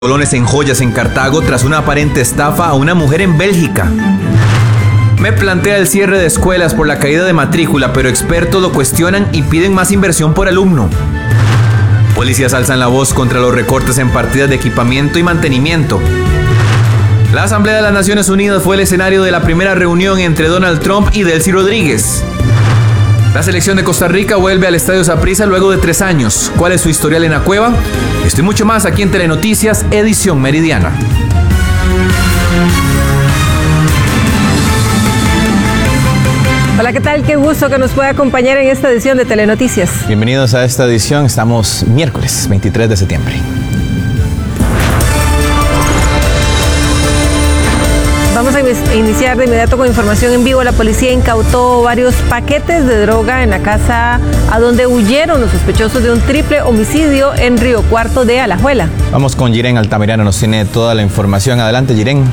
Colones en joyas en Cartago tras una aparente estafa a una mujer en Bélgica. Me plantea el cierre de escuelas por la caída de matrícula, pero expertos lo cuestionan y piden más inversión por alumno. Policías alzan la voz contra los recortes en partidas de equipamiento y mantenimiento. La Asamblea de las Naciones Unidas fue el escenario de la primera reunión entre Donald Trump y Delcy Rodríguez. La selección de Costa Rica vuelve al Estadio Saprissa luego de 3 años. ¿Cuál es su historial en la cueva? Esto y mucho más aquí en Telenoticias, edición meridiana. Hola, ¿qué tal? Qué gusto que nos pueda acompañar en esta edición de Telenoticias. Bienvenidos a esta edición. Estamos miércoles 23 de septiembre. Vamos a iniciar de inmediato con información en vivo. La policía incautó varios paquetes de droga en la casa a donde huyeron los sospechosos de un triple homicidio en Río Cuarto de Alajuela. Vamos con Jiren Altamirano, nos tiene toda la información. Adelante, Jiren.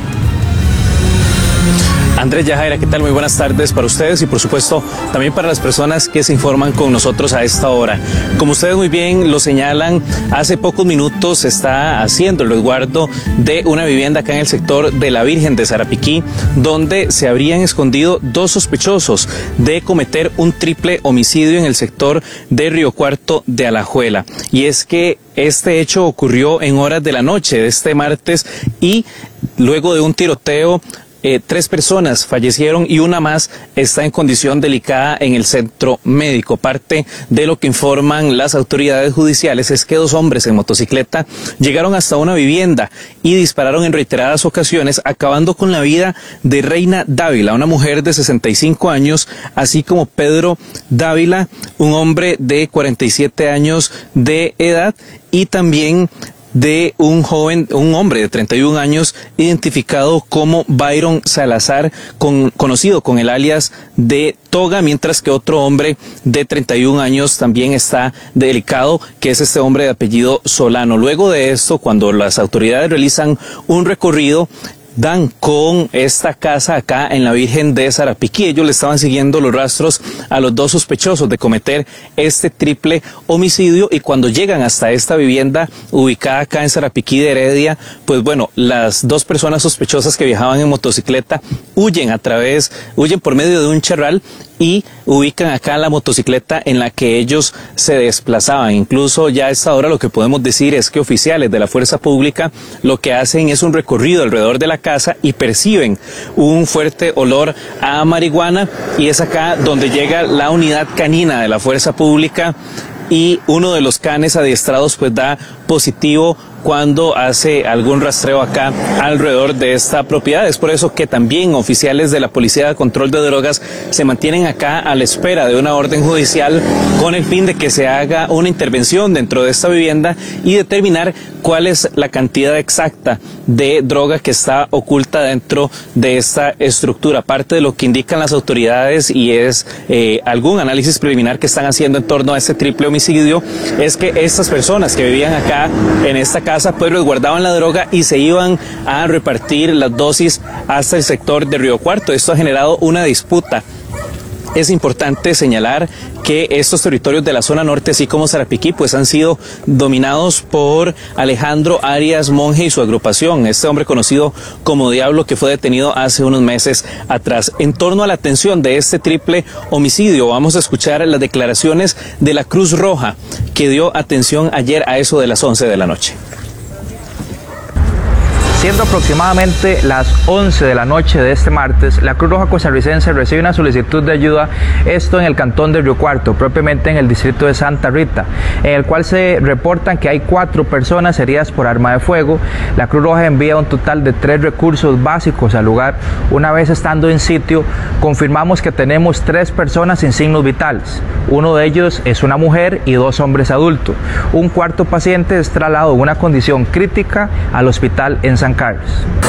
Andrés Yajaira, ¿qué tal? Muy buenas tardes para ustedes y por supuesto también para las personas que se informan con nosotros a esta hora. Como ustedes muy bien lo señalan, hace pocos minutos se está haciendo el resguardo de una vivienda acá en el sector de la Virgen de Sarapiquí, donde se habrían escondido 2 sospechosos de cometer un triple homicidio en el sector de Río Cuarto de Alajuela. Y es que este hecho ocurrió en horas de la noche de este martes y luego de un tiroteo 3 personas fallecieron y una más está en condición delicada en el centro médico. Parte de lo que informan las autoridades judiciales es que 2 hombres en motocicleta llegaron hasta una vivienda y dispararon en reiteradas ocasiones, acabando con la vida de Reina Dávila, una mujer de 65 años, así como Pedro Dávila, un hombre de 47 años de edad, y también de un hombre de 31 años identificado como Byron Salazar, conocido con el alias de Toga, mientras que otro hombre de 31 años también está delicado, que es este hombre de apellido Solano. Luego de esto, cuando las autoridades realizan un recorrido, dan con esta casa acá en la Virgen de Sarapiquí. Ellos le estaban siguiendo los rastros a los 2 sospechosos de cometer este triple homicidio, y cuando llegan hasta esta vivienda ubicada acá en Sarapiquí de Heredia, pues bueno, las 2 personas sospechosas que viajaban en motocicleta huyen por medio de un charral y ubican acá la motocicleta en la que ellos se desplazaban. Incluso ya a esta hora lo que podemos decir es que oficiales de la fuerza pública lo que hacen es un recorrido alrededor de la casa y perciben un fuerte olor a marihuana, y es acá donde llega la unidad canina de la fuerza pública y uno de los canes adiestrados pues da positivo cuando hace algún rastreo acá alrededor de esta propiedad. Es por eso que también oficiales de la Policía de Control de Drogas se mantienen acá a la espera de una orden judicial con el fin de que se haga una intervención dentro de esta vivienda y determinar cuál es la cantidad exacta de droga que está oculta dentro de esta estructura. Parte de lo que indican las autoridades, y es algún análisis preliminar que están haciendo en torno a este triple homicidio, es que estas personas que vivían acá en esta casa pues resguardaban la droga y se iban a repartir las dosis hasta el sector de Río Cuarto. Esto ha generado una disputa. Es importante señalar que estos territorios de la zona norte, así como Sarapiquí, pues han sido dominados por Alejandro Arias Monge y su agrupación, este hombre conocido como Diablo, que fue detenido hace unos meses atrás. En torno a la atención de este triple homicidio, vamos a escuchar las declaraciones de la Cruz Roja, que dio atención ayer a eso de las 11 de la noche. Siendo aproximadamente las 11 de la noche de este martes, la Cruz Roja Costarricense recibe una solicitud de ayuda, esto en el cantón de Río Cuarto, propiamente en el distrito de Santa Rita, en el cual se reportan que hay 4 personas heridas por arma de fuego. La Cruz Roja envía un total de 3 recursos básicos al lugar. Una vez estando en sitio, confirmamos que tenemos 3 personas sin signos vitales. Uno de ellos es una mujer y 2 hombres adultos. Un cuarto paciente es trasladado en una condición crítica al hospital en San Carlos.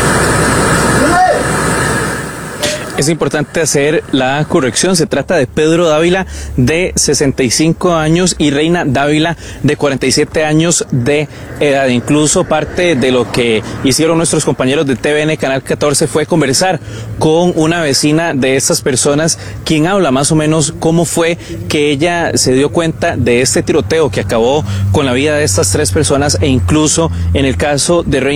Es importante hacer la corrección, se trata de Pedro Dávila de 65 años y Reina Dávila de 47 años de edad. Incluso parte de lo que hicieron nuestros compañeros de TVN Canal 14 fue conversar con una vecina de estas personas, quien habla más o menos cómo fue que ella se dio cuenta de este tiroteo que acabó con la vida de estas 3 personas, e incluso en el caso de Reina